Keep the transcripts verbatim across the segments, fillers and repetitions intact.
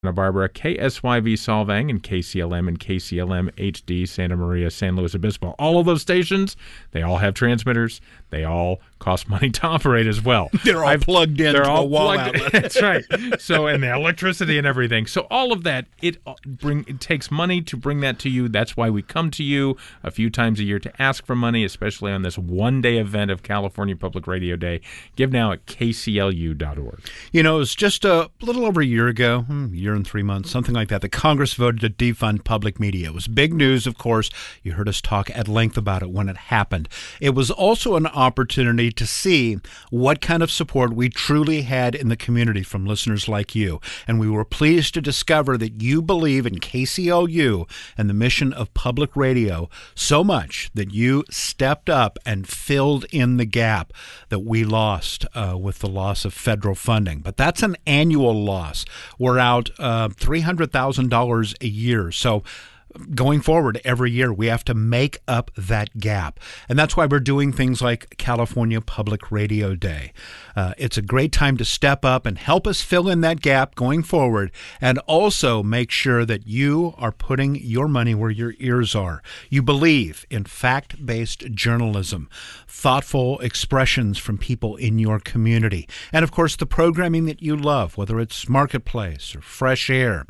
Santa Barbara, K S Y V Solvang, and K C L M and K C L M H D Santa Maria, San Luis Obispo. All of those stations, they all have transmitters. They all cost money to operate as well. They're all I've, plugged into they're all a wall plugged, outlet. That's right. So, and the electricity and everything. So all of that, it bring it takes money to bring that to you. That's why we come to you a few times a year to ask for money, especially on this one-day event of California Public Radio Day. Give now at K C L U dot org. You know, it was just a little over a year ago, a year and three months, something like that, the Congress voted to defund public media. It was big news, of course. You heard us talk at length about it when it happened. It was also an opportunity to see what kind of support we truly had in the community from listeners like you. And we were pleased to discover that you believe in K C L U and the mission of public radio so much that you stepped up and filled in the gap that we lost uh, with the loss of federal funding. But that's an annual loss. We're out uh, three hundred thousand dollars a year. So going forward, every year, we have to make up that gap. And that's why we're doing things like California Public Radio Day. Uh, it's a great time to step up and help us fill in that gap going forward, and also make sure that you are putting your money where your ears are. You believe in fact-based journalism, thoughtful expressions from people in your community, and of course the programming that you love, whether it's Marketplace or Fresh Air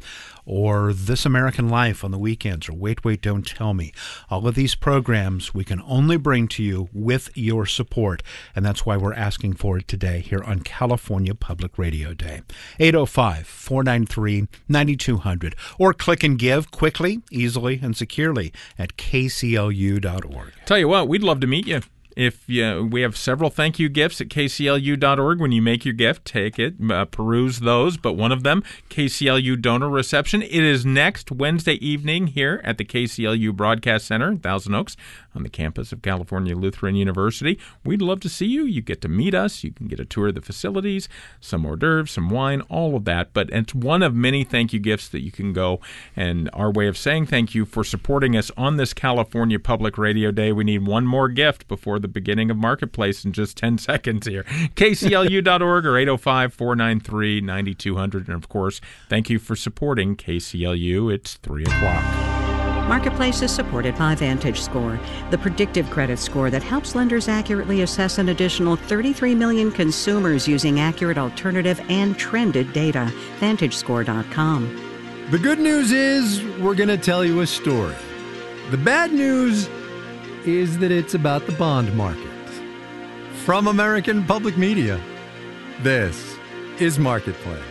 or This American Life on the weekends, or Wait, Wait, Don't Tell Me. All of these programs we can only bring to you with your support, and that's why we're asking for it today here on California Public Radio Day. eight oh five, four nine three, nine two hundred, or click and give quickly, easily, and securely at K C L U dot org. Tell you what, we'd love to meet you. If you, we have several thank you gifts at K C L U dot org. When you make your gift, take it, uh, peruse those. But one of them, K C L U Donor Reception. It is next Wednesday evening here at the K C L U Broadcast Center in Thousand Oaks on the campus of California Lutheran University. We'd love to see you. You get to meet us. You can get a tour of the facilities, some hors d'oeuvres, some wine, all of that. But it's one of many thank you gifts that you can go. And our way of saying thank you for supporting us on this California Public Radio Day. We need one more gift before the beginning of Marketplace in just ten seconds here. K C L U dot org or eight oh five, four nine three, nine two hundred. And, of course, thank you for supporting K C L U. It's three o'clock. Marketplace is supported by VantageScore, the predictive credit score that helps lenders accurately assess an additional thirty-three million consumers using accurate alternative and trended data. Vantage Score dot com. The good news is we're going to tell you a story. The bad news is that it's about the bond market. From American Public Media, this is Marketplace.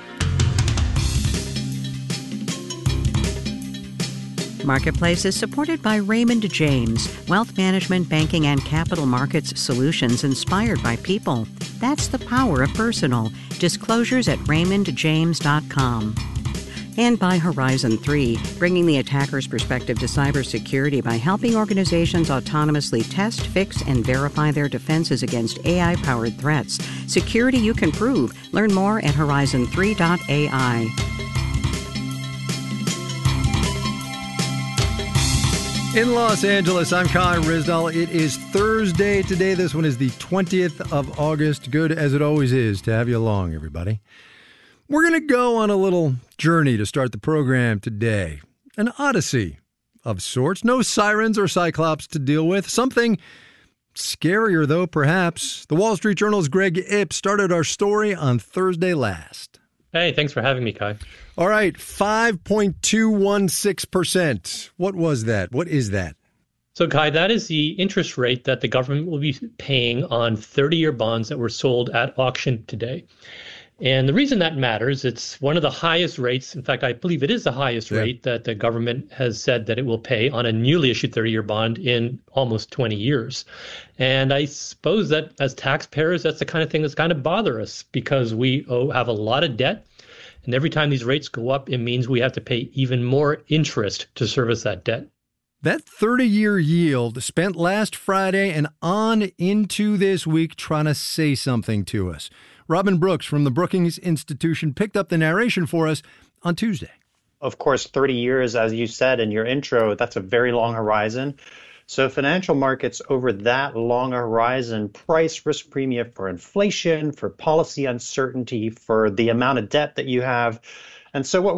Marketplace is supported by Raymond James, wealth management, banking, and capital markets solutions inspired by people. That's the power of personal. Disclosures at raymond james dot com. And by Horizon three, bringing the attacker's perspective to cybersecurity by helping organizations autonomously test, fix, and verify their defenses against A I-powered threats. Security you can prove. Learn more at horizon three dot A I. In Los Angeles, I'm Kai Ryssdal. It is Thursday today. This one is the twentieth of August. Good as it always is to have you along, everybody. We're going to go on a little journey to start the program today. An odyssey of sorts. No sirens or cyclops to deal with. Something scarier, though, perhaps. The Wall Street Journal's Greg Ip started our story on Thursday last. Hey, thanks for having me, Kai. All right, five point two one six percent. What was that? What is that? So, Kai, that is the interest rate that the government will be paying on thirty-year bonds that were sold at auction today. And the reason that matters, it's one of the highest rates. In fact, I believe it is the highest yeah. rate that the government has said that it will pay on a newly issued thirty-year bond in almost twenty years. And I suppose that as taxpayers, that's the kind of thing that's kind of bother us because we owe, have a lot of debt. And every time these rates go up, it means we have to pay even more interest to service that debt. That thirty-year yield spent last Friday and on into this week trying to say something to us. Robin Brooks from the Brookings Institution picked up the narration for us on Tuesday. Of course, thirty years, as you said in your intro, that's a very long horizon. So financial markets over that long horizon price risk premium for inflation, for policy uncertainty, for the amount of debt that you have. And so what